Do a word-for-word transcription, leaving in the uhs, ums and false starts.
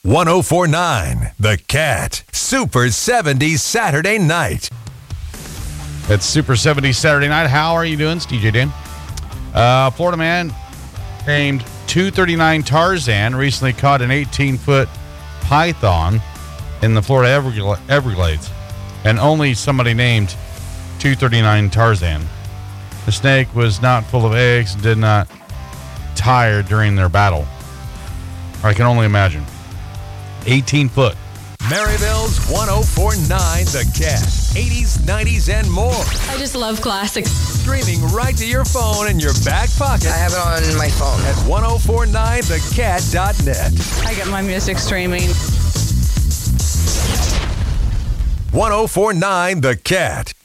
one oh four point nine The Cat. Super seventies Saturday night. It's Super seventies Saturday night. How are you doing? It's D J Dan. Uh, Florida man named two thirty-nine Tarzan recently caught an eighteen-foot python in the Florida Evergl- Everglades. And only somebody named two thirty-nine Tarzan. The snake was not full of eggs and did not tire during their battle. I can only imagine. eighteen foot. Maryville's one oh four point nine The Cat. eighties, nineties, and more. I just love classics. Streaming right to your phone in your back pocket. I have it on my phone. At ten forty-nine the cat dot net. I get my music streaming. ten forty-nine The Cat.